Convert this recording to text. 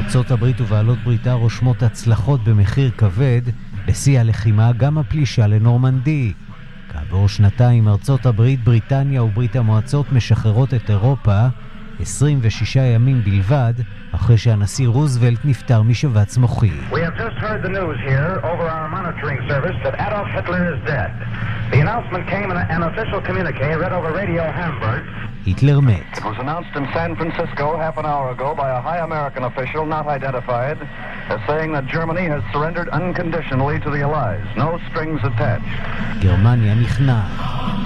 ארצות הברית ובעלות בריתה רושמות הצלחות במחיר כבד, בשיא הלחימה גם הפלישה לנורמנדי. כעבור שנתיים ארצות הברית, בריטניה וברית המועצות משחררות את אירופה, 26 ימים בלבד, אחרי שהנשיא רוזוולט נפטר משבץ מוחי. We have just heard the news here over our monitoring service that Adolf Hitler is dead. The announcement came in an official communique read over Radio Hamburg. היטלר מת. It was announced in San Francisco half an hour ago by a high American official not identified as saying that Germany has surrendered unconditionally to the Allies. No strings attached. גרמניה נכנעת.